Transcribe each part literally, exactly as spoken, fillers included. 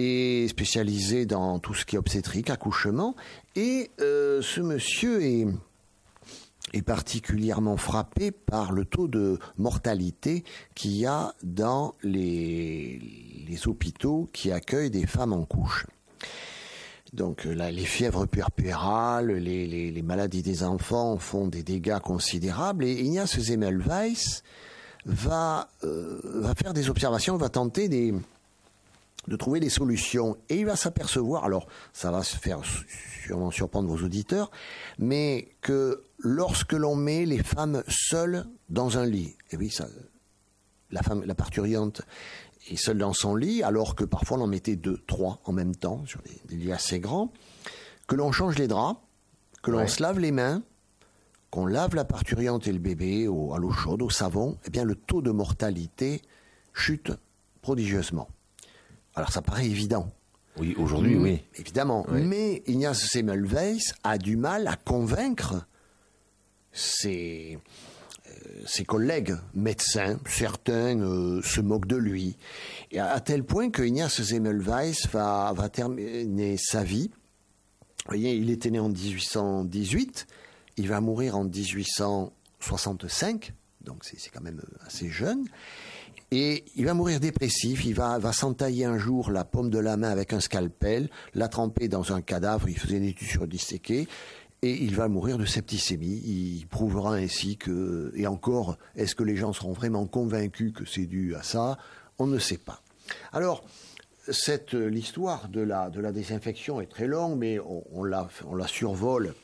et spécialisé dans tout ce qui est obstétrique, accouchement. Et euh, ce monsieur est, est particulièrement frappé par le taux de mortalité qu'il y a dans les, les hôpitaux qui accueillent des femmes en couche. Donc là, les fièvres puerpérales, les, les, les maladies des enfants font des dégâts considérables. Et Ignaz Semmelweis va, euh, va faire des observations, va tenter des, de trouver des solutions. Et il va s'apercevoir, alors ça va se faire sûrement surprendre vos auditeurs, mais que lorsque l'on met les femmes seules dans un lit, et oui, ça, la femme, la parturiente est seule dans son lit, alors que parfois on en mettait deux, trois en même temps, sur des, des lits assez grands, que l'on change les draps, que l'on ouais. se lave les mains, qu'on lave la parturiente et le bébé au, à l'eau chaude, au savon, eh bien le taux de mortalité chute prodigieusement. Alors ça paraît évident. Oui, aujourd'hui, mmh, oui. Évidemment. Oui. Mais Ignaz Semmelweis a du mal à convaincre ses... ses collègues médecins, certains euh, se moquent de lui, et à, à tel point que Ignaz Semmelweis va, va terminer sa vie. Vous voyez, il était né en dix-huit cent dix-huit, il va mourir en dix-huit cent soixante-cinq, donc c'est, c'est quand même assez jeune, et il va mourir dépressif, il va, va s'entailler un jour la paume de la main avec un scalpel, la tremper dans un cadavre, il faisait une étude sur le disséqué, et il va mourir de septicémie. Il prouvera ainsi que, et encore, est-ce que les gens seront vraiment convaincus que c'est dû à ça? On ne sait pas. Alors, cette, l'histoire de la, de la désinfection est très longue, mais on, on, la, on la survole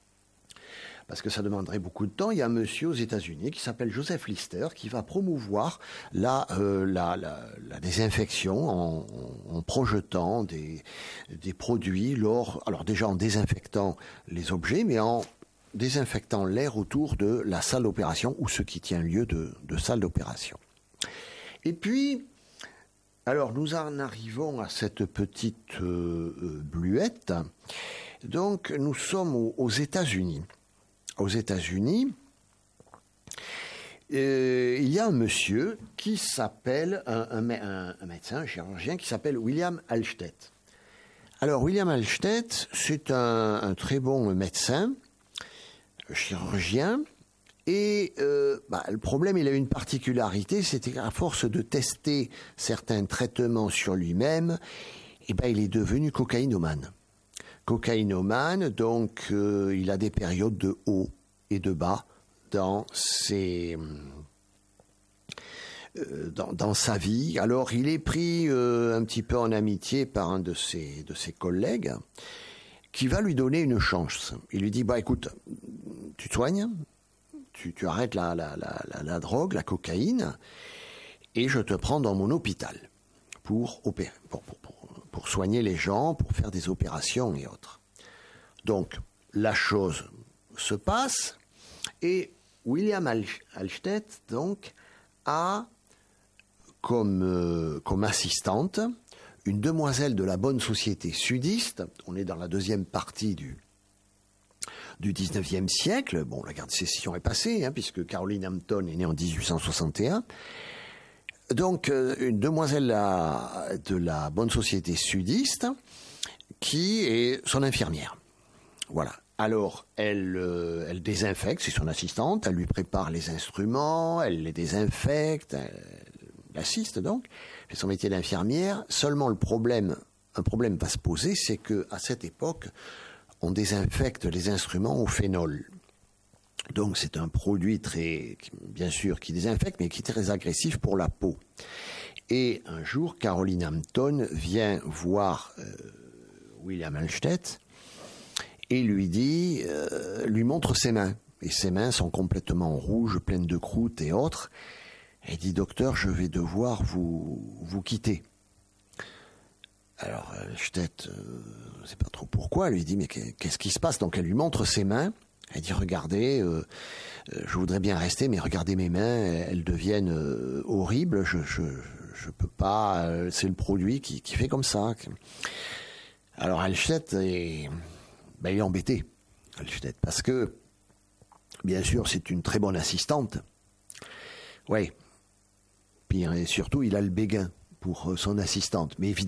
parce que ça demanderait beaucoup de temps. Il y a un monsieur aux États-Unis qui s'appelle Joseph Lister qui va promouvoir la, euh, la, la, la désinfection en, en projetant des, des produits, lors, alors déjà en désinfectant les objets, mais en désinfectant l'air autour de la salle d'opération ou ce qui tient lieu de, de salle d'opération. Et puis, alors nous en arrivons à cette petite euh, bluette. Donc nous sommes aux, aux États-Unis. Aux États-Unis, euh, il y a un monsieur qui s'appelle, un, un, un, un médecin, un chirurgien, qui s'appelle William Alstedt. Alors, William Alstedt, c'est un, un très bon médecin, chirurgien, et euh, bah, le problème, il a une particularité, c'était qu'à force de tester certains traitements sur lui-même, eh ben, il est devenu cocaïnomane. Cocaïnomane, donc euh, il a des périodes de haut et de bas dans ses, euh, dans, dans sa vie. Alors il est pris euh, un petit peu en amitié par un de ses, de ses collègues qui va lui donner une chance. Il lui dit, bah écoute, tu te soignes, tu, tu arrêtes la, la, la, la, la drogue, la cocaïne, et je te prends dans mon hôpital pour opérer, pour, pour, pour pour soigner les gens, pour faire des opérations et autres. Donc, la chose se passe, et William Alstedt, donc, a comme, euh, comme assistante une demoiselle de la bonne société sudiste. On est dans la deuxième partie du, du dix-neuvième siècle. Bon, la guerre de sécession est passée, hein, puisque Caroline Hampton est née en dix-huit cent soixante et un. Donc, euh, une demoiselle la, de la bonne société sudiste qui est son infirmière. Voilà. Alors, elle, euh, elle désinfecte, c'est son assistante, elle lui prépare les instruments, elle les désinfecte, elle l'assiste donc, fait son métier d'infirmière. Seulement, le problème, un problème va se poser, c'est que à cette époque, on désinfecte les instruments au phénol. Donc c'est un produit très, bien sûr, qui désinfecte, mais qui est très agressif pour la peau. Et un jour, Caroline Hampton vient voir euh, William Alstedt et lui dit, euh, lui montre ses mains. Et ses mains sont complètement rouges, pleines de croûtes et autres. Elle dit, docteur, je vais devoir vous, vous quitter. Alors Alstedt, euh, ne sait pas trop pourquoi, elle lui dit, mais qu'est-ce qui se passe? Donc elle lui montre ses mains. Elle dit, regardez, euh, je voudrais bien rester, mais regardez mes mains, elles deviennent euh, horribles, je je je peux pas, euh, c'est le produit qui, qui fait comme ça. Alors Alstedt est, ben, il est embêté, Alstedt, parce que, bien sûr, c'est une très bonne assistante. Oui. Puis, et surtout, il a le béguin pour son assistante. Mais évidemment,